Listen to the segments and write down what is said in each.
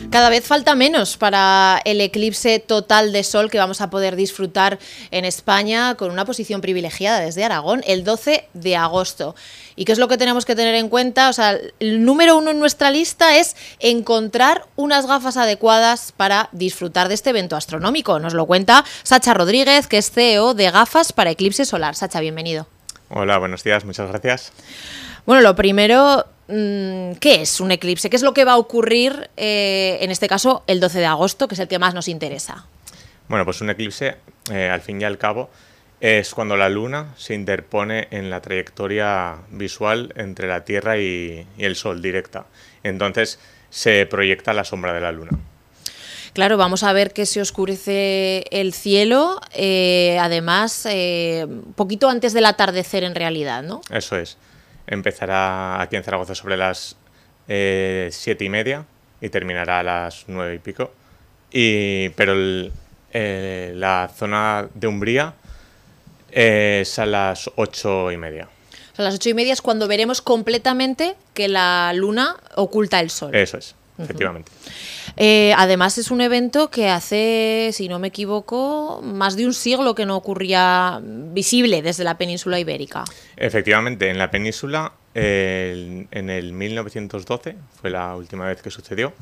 Cada vez falta menos para el eclipse total de sol que vamos a poder disfrutar en España con una posición privilegiada desde Aragón el 12 de agosto. ¿Y qué es lo que tenemos que tener en cuenta? O sea, el número 1 en nuestra lista es encontrar unas gafas adecuadas para disfrutar de este evento astronómico. Nos lo cuenta Sacha Rodríguez, que es CEO de Gafas para Eclipse Solar. Sacha, bienvenido. Hola, buenos días, muchas gracias. Bueno, lo primero, ¿qué es un eclipse? ¿Qué es lo que va a ocurrir, en este caso, el 12 de agosto, que es el que más nos interesa? Bueno, pues un eclipse, al fin y al cabo, es cuando la Luna se interpone en la trayectoria visual entre la Tierra y el Sol directa. Entonces se proyecta la sombra de la Luna. Claro, vamos a ver que se oscurece el cielo, además, poquito antes del atardecer en realidad, ¿no? Eso es. Empezará aquí en Zaragoza sobre las 7:30 y terminará a las 9 y pico. Pero la zona de Umbría es a las 8:30. O sea, a las 8:30 es cuando veremos completamente que la Luna oculta el Sol. Eso es, efectivamente. Además es un evento que hace, si no me equivoco, más de un siglo que no ocurría visible desde la península ibérica. Efectivamente, en la península, en el 1912 fue la última vez que sucedió.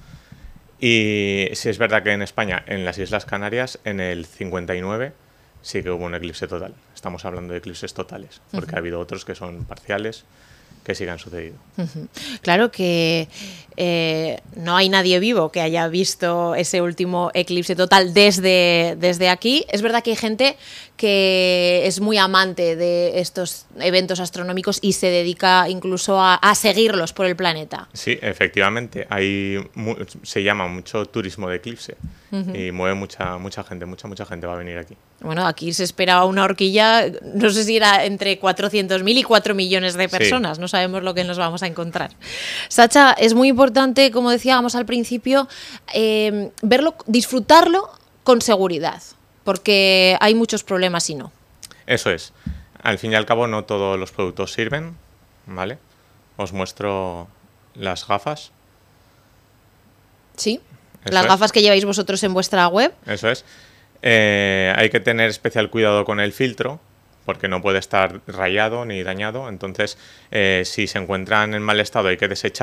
Y sí es verdad que en España, en las Islas Canarias, en el 59 sí que hubo un eclipse total. Estamos hablando de eclipses totales, porque ha habido otros que son parciales, que sí que han sucedido. Claro que no hay nadie vivo que haya visto ese último eclipse total desde aquí. Es verdad que hay gente que es muy amante de estos eventos astronómicos y se dedica incluso a seguirlos por el planeta. Sí, efectivamente. Se llama mucho turismo de eclipse y mueve mucha gente, mucha gente va a venir aquí. Bueno, aquí se esperaba una horquilla, no sé si era entre 400.000 y 4 millones de personas, sí. No sabemos lo que nos vamos a encontrar. Sacha, es muy importante, como decíamos al principio, verlo, disfrutarlo con seguridad, porque hay muchos problemas si no. Eso es. Al fin y al cabo no todos los productos sirven, ¿vale? Os muestro las gafas. Sí, las gafas que lleváis vosotros en vuestra web. Eso es. Hay que tener especial cuidado con el filtro porque no puede estar rayado ni dañado, entonces si se encuentran en mal estado hay que desecharlo.